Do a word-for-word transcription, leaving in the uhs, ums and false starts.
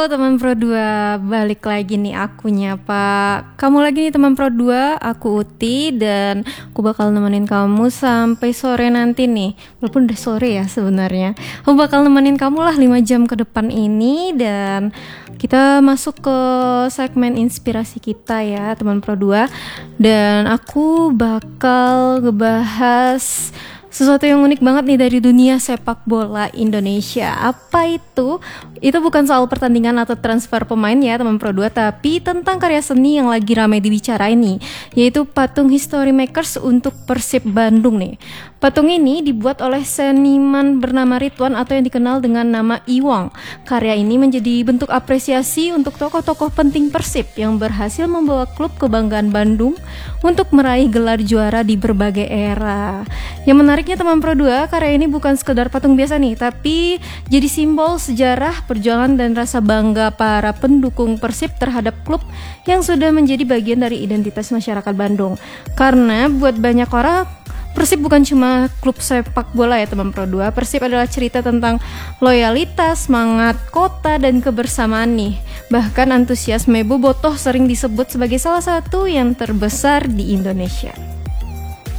Halo teman Pro dua, balik lagi nih aku nyapa kamu lagi nih teman Pro dua, aku Uti dan aku bakal nemenin kamu sampai sore nanti nih. Walaupun udah sore ya sebenarnya. Aku bakal nemenin kamu lah lima jam ke depan ini dan kita masuk ke segmen inspirasi kita ya teman Pro dua. Dan aku bakal ngebahas sesuatu yang unik banget nih dari dunia sepak bola Indonesia. Apa itu? Itu bukan soal pertandingan atau transfer pemain ya teman Pro dua, tapi tentang karya seni yang lagi ramai dibicarain nih, yaitu patung History Makers untuk Persib Bandung nih. Patung ini dibuat oleh seniman bernama Ridwan atau yang dikenal dengan nama Iwang. Karya ini menjadi bentuk apresiasi untuk tokoh-tokoh penting Persib yang berhasil membawa klub kebanggaan Bandung untuk meraih gelar juara di berbagai era. Yang menariknya teman Pro dua, karya ini bukan sekedar patung biasa nih, tapi jadi simbol sejarah, perjuangan dan rasa bangga para pendukung Persib terhadap klub yang sudah menjadi bagian dari identitas masyarakat Bandung. Karena buat banyak orang, Persib bukan cuma klub sepak bola ya teman Pro dua. Persib adalah cerita tentang loyalitas, semangat kota dan kebersamaan nih. Bahkan antusiasme bobotoh sering disebut sebagai salah satu yang terbesar di Indonesia.